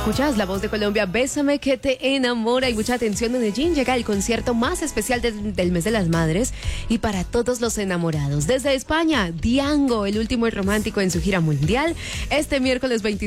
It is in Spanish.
Escuchas La Voz de Colombia, Bésame que te enamora. Y mucha atención, Medellín llega el concierto más especial del mes de las madres y para todos los enamorados. Desde España, Diango, el último y romántico en su gira mundial, este miércoles 25